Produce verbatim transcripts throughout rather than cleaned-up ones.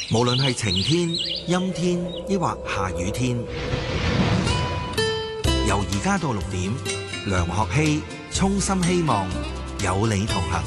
無論係晴天、陰天，抑或下雨天，由而家到六點，梁學希衷心希望有你同行。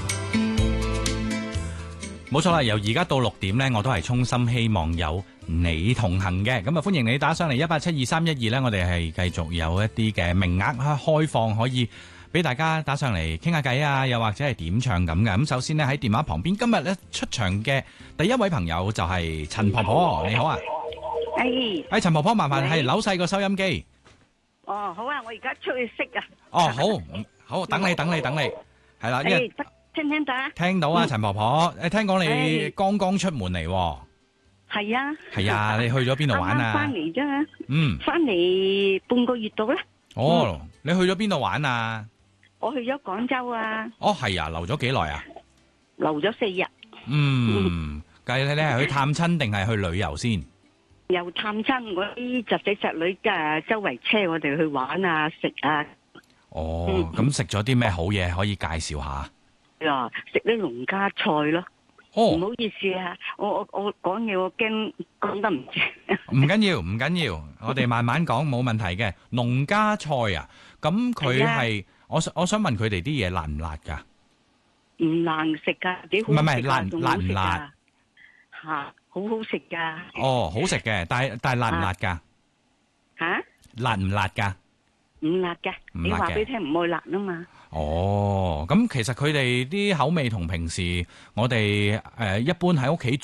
冇錯啦，由而家到六點呢，我都係衷心希望有你同行嘅。咁啊，歡迎你打上嚟一八七二三一二呢，我哋係繼續有一啲嘅名額開放，可以俾大家打上嚟傾下偈啊，又或者係點唱咁嘅。咁首先呢，喺電話旁邊，今日呢出場嘅第一位朋友就係陳婆婆，你好啊。 誒， 誒，陳婆婆，麻煩係扭細個收音機。 哦，好啊，我而家出去識啊。 哦，好，好，等你，等你，等你，係啦，因為誒，得聽唔聽到啊？ 聽到啊，陳婆婆，誒，聽講你剛剛出門嚟。 係啊。 係啊，你去咗邊度玩啊？ 翻嚟啫。 嗯。 翻嚟半個月度啦。 哦，你去咗邊度玩啊？ 我去咗廣州啊。 哦，係啊，留咗幾耐啊？ 留咗四日。 嗯，計你你係去探親定係去旅遊先？ 又探親，我啲侄仔侄女嘅周圍車我哋去玩啊食啊。 哦，咁食咗啲咩好嘢可以介紹下？ 啊，食啲農家菜咯。 哦， 唔好意思啊，我我我講嘢我驚講得唔正。 唔緊要，唔緊要，我哋慢慢講，冇問題嘅。農家菜啊，咁佢係我想我想問佢哋啲嘢辣唔辣噶？ 唔難食噶，幾好食噶。 唔係唔係辣辣唔辣？ 吓，好好食噶。 哦，好食嘅，但係但係辣唔辣噶？ 吓？ 辣唔辣噶？ 唔辣嘅，你話俾佢聽唔愛辣啊嘛。哦， 咁其實佢哋啲口味同平時我哋誒一般喺屋企